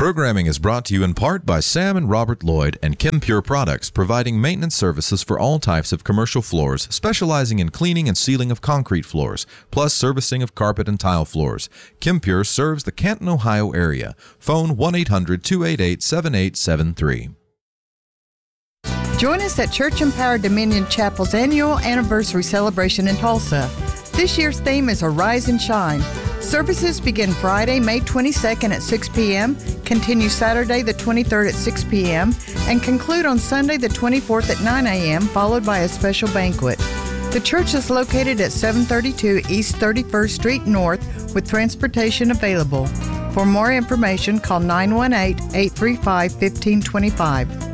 Programming is brought to you in part by Sam and Robert Lloyd and ChemPure Products, providing maintenance services for all types of commercial floors, specializing in cleaning and sealing of concrete floors, plus servicing of carpet and tile floors. ChemPure serves the Canton, Ohio area. Phone 1-800-288-7873. Join us at Church Empowered Dominion Chapel's annual anniversary celebration in Tulsa. This year's theme is Arise and Shine. Services begin Friday, May 22nd at 6 p.m., continue Saturday the 23rd at 6 p.m., and conclude on Sunday the 24th at 9 a.m., followed by a special banquet. The church is located at 732 East 31st Street North with transportation available. For more information, call 918-835-1525.